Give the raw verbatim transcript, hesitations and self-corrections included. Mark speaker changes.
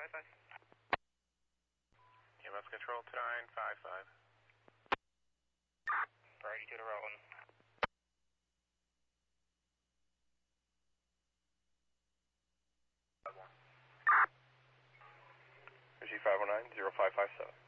Speaker 1: five five.
Speaker 2: E M S control to nine five five.
Speaker 1: Priority to the route one.
Speaker 2: G five one nine zero five five seven.